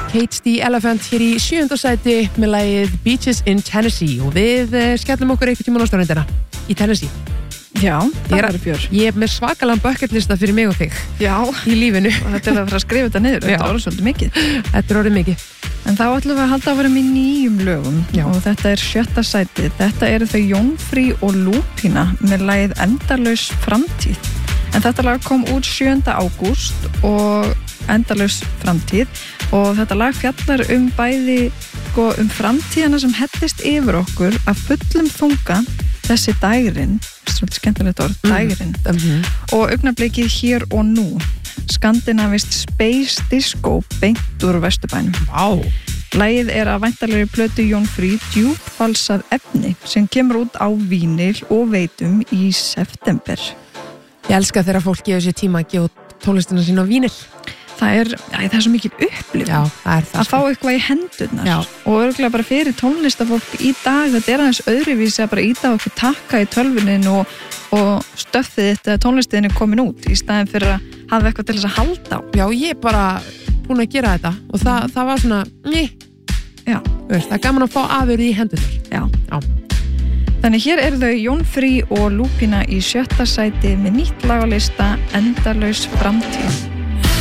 Cage the Elephant hér í 7. sæti með lagið Beaches in Tennessee og við skellum okkur einhvern tímann á stórindina í Tennessee. Já, það er fjör. Ég er með svakalan bucketlista fyrir mig og þig. Já. Í lífinu. Og þetta er að fara að skrifa þetta niður. Þetta er svolítið mikið. Þetta er orðið mikið. En þá ætlum við að halda áfram í 9 lögum. Já. Og þetta er 7. sætið. Þetta eru þau Jónfrí og Lúpína með lagið Endalaus framtíð. En þetta lag kom út 7. ágúst og Endalaus framtíð og þetta lag fjallar bæði framtíðina sem hellist yfir okkur af fullum þunga þessi dægrin, svolítið skemmtilegt orð, dægrin og augnablikið hér og nú skandinavist Space Disco beint úr Vesturbænum. Vá! Lagið er að væntanlegri plötu Jónfrí djúpfalsað efni sem kemur út á vínil og veitum í september. Ég elska þegar fólk gefur sér tíma að gefa tónlistina sína á vínil. Það er svo mikil upplifun. Já, það er það. Að fá eitthvað í hendurnar. Já. Og örugglega bara fyrir tónlistafólk í dag, þetta er aðeins öðruvísi að bara íta á okkur takka í tölvunin og stöffið þetta tónlistiðin er komin út í staðin fyrir að hafa eitthvað til þess að halda á. Já, ég er bara búin að gera þetta og það var svona, Já. Það er gaman að fá afurð í hendurnar. Já. Þannig hér eru þau Jónfrí og Lúpína í 7. sæti með nýtt lag á lista Endalaus framtíð.